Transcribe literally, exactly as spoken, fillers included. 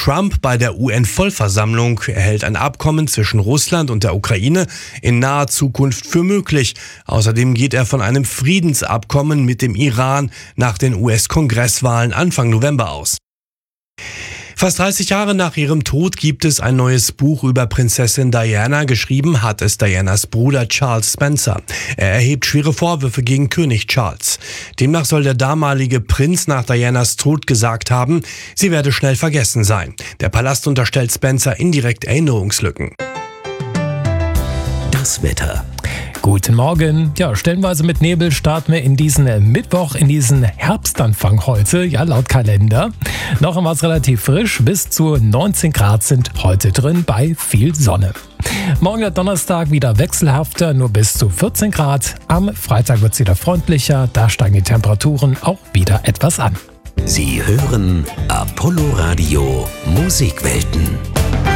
Trump bei der U N-Vollversammlung. Er hält ein Abkommen zwischen Russland und der Ukraine in naher Zukunft für möglich. Außerdem geht er von einem Friedensabkommen mit dem Iran nach den U S-Kongresswahlen Anfang November aus. Fast dreißig Jahre nach ihrem Tod gibt es ein neues Buch über Prinzessin Diana. Geschrieben hat es Dianas Bruder Charles Spencer. Er erhebt schwere Vorwürfe gegen König Charles. Demnach soll der damalige Prinz nach Dianas Tod gesagt haben, sie werde schnell vergessen sein. Der Palast unterstellt Spencer indirekt Erinnerungslücken. Das Wetter. Guten Morgen. Ja, stellenweise mit Nebel starten wir in diesen Mittwoch, in diesen Herbstanfang heute, ja, laut Kalender. Noch war es relativ frisch, bis zu neunzehn Grad sind heute drin bei viel Sonne. Morgen der Donnerstag wieder wechselhafter, nur bis zu vierzehn Grad. Am Freitag wird es wieder freundlicher, da steigen die Temperaturen auch wieder etwas an. Sie hören Apollo Radio Musikwelten.